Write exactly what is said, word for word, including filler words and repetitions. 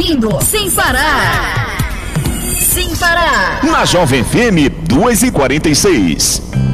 ouvindo sem parar. Sem parar. Na Jovem F M duas e quarenta e seis.